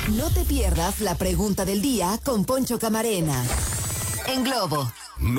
No te pierdas la pregunta del día con Poncho Camarena. En Globo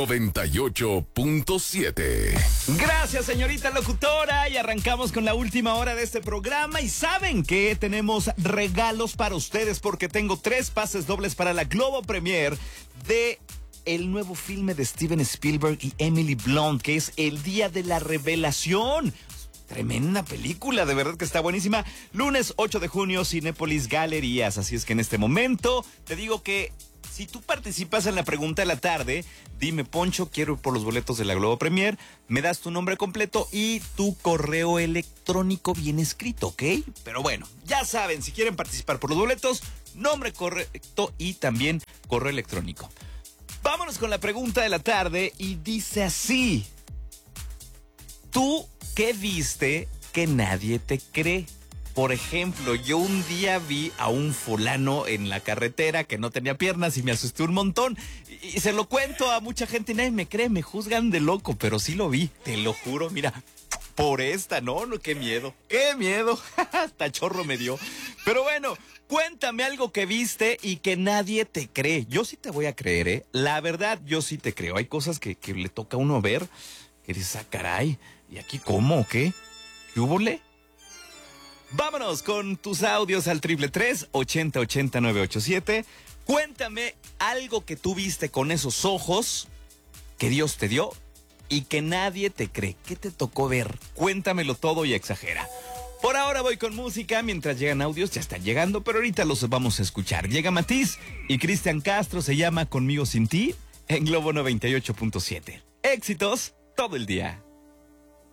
98.7. Gracias, señorita locutora. Y arrancamos con la última hora de este programa. Y saben que tenemos regalos para ustedes porque tengo 3 pases dobles para la Globo Premier de el nuevo filme de Steven Spielberg y Emily Blunt, que es El Día de la Revelación. Tremenda película, de verdad que está buenísima. Lunes 8 de junio, Cinépolis Galerías. Así es que en este momento te digo que si tú participas en la pregunta de la tarde, dime, Poncho, quiero ir por los boletos de la Globo Premier, me das tu nombre completo y tu correo electrónico bien escrito, ¿ok? Pero bueno, ya saben, si quieren participar por los boletos, nombre correcto y también correo electrónico. Vámonos con la pregunta de la tarde y dice así: ¿tú qué viste que nadie te cree? Por ejemplo, yo un día vi a un fulano en la carretera que no tenía piernas y me asusté un montón. Y se lo cuento a mucha gente y nadie me cree, me juzgan de loco, pero sí lo vi, te lo juro, mira, por esta, no, qué miedo, hasta chorro me dio. Pero bueno, cuéntame algo que viste y que nadie te cree. Yo sí te voy a creer, ¿eh? La verdad, yo sí te creo. Hay cosas que le toca a uno ver, que dices, ah, caray, ¿y aquí cómo o qué? ¿Qué húbole? Vámonos con tus audios al 333-8080-987. Cuéntame algo que tú viste con esos ojos que Dios te dio y que nadie te cree. ¿Qué te tocó ver? Cuéntamelo todo y exagera. Por ahora voy con música, mientras llegan audios, ya están llegando, pero ahorita los vamos a escuchar. Llega Matiz y Cristian Castro, se llama Conmigo Sin Ti, en Globo 98.7. Éxitos todo el día.